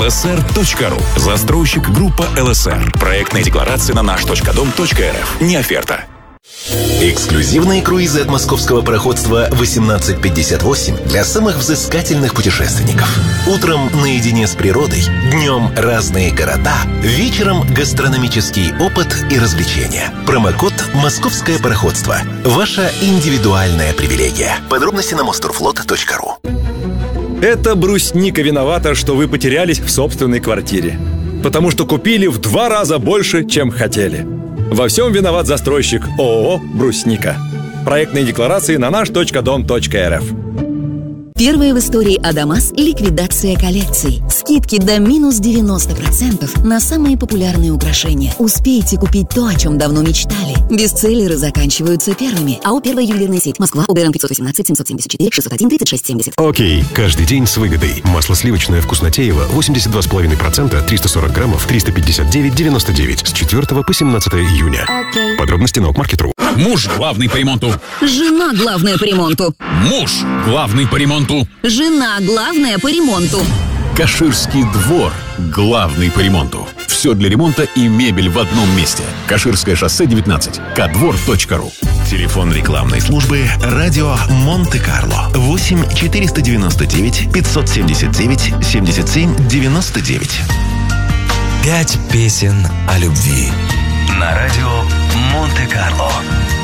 lsr.ru. Застройщик группа ЛСР. Проектная декларация на наш.дом.рф. Не оферта. Эксклюзивные круизы от московского пароходства 1858 для самых взыскательных путешественников. Утром наедине с природой, днем разные города, вечером гастрономический опыт и развлечения. Промокод «Московское пароходство». Ваша индивидуальная привилегия. Подробности на mosturflot.ru. Это брусника виновата, что вы потерялись в собственной квартире. Потому что купили в 2 раза больше, чем хотели. Во всем виноват застройщик ООО «Брусника». Проектные декларации на наш.дом.рф. Первая в истории Адамас ликвидация коллекций. Скидки до минус 90% на самые популярные украшения. Успейте купить то, о чем давно мечтали. Бестселлеры заканчиваются первыми. АО «Первая ювелирная сеть». Москва. ОБРН 518 774 601 36 70. Окей, каждый день с выгодой. Масло сливочное «Вкуснотеево» 82,5%, 340 граммов, 359,99 с 4 по 17 июня. Окей. Подробности на Окмаркет.ру. Муж главный по ремонту. Жена главная по ремонту. Муж главный по ремонту. Жена главная по ремонту. Каширский двор главный по ремонту. Все для ремонта и мебель в одном месте. Каширское шоссе 19. Кадвор.ру. Телефон рекламной службы «Радио Монте-Карло» 8 499 579 77 99. 5 песен о любви на радио Монте-Карло.